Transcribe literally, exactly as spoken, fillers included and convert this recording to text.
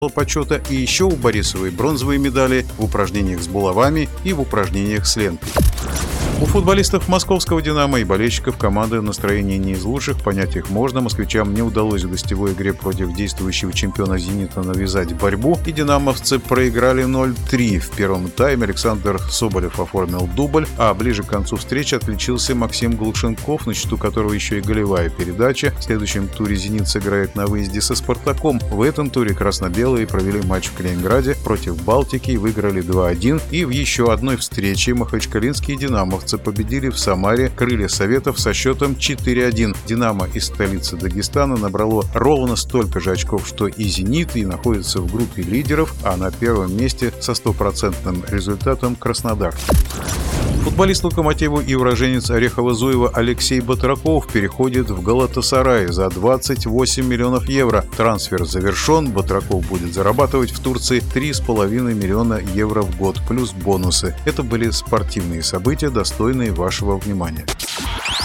почета, и еще у Борисовой бронзовые медали в упражнениях с булавами и в упражнениях с лентой. У футболистов московского «Динамо» и болельщиков команды настроение не из лучших. В понятиях можно. Москвичам не удалось в гостевой игре против действующего чемпиона «Зенита» навязать борьбу, и динамовцы проиграли ноль три. В первом тайме Александр Соболев оформил дубль, а ближе к концу встречи отличился Максим Глушенков, на счету которого еще и голевая передача. В следующем туре «Зенит» сыграет на выезде со «Спартаком». В этом туре красно-белые провели матч в Калининграде против «Балтики» и выиграли два один. И в еще одной встрече махачкалинские динамовцы победили в Самаре «Крылья Советов» со счетом четыре один. «Динамо» из столицы Дагестана набрало ровно столько же очков, что и «Зенит», и находится в группе лидеров, а на первом месте со стопроцентным результатом Краснодар. Футболист «Локомотива» и уроженец Орехово-Зуева Алексей Батраков переходит в «Галатасарай» за двадцать восемь миллионов евро. Трансфер завершен. Батраков будет зарабатывать в Турции три с половиной миллиона евро в год, плюс бонусы. Это были спортивные события, достойные вашего внимания.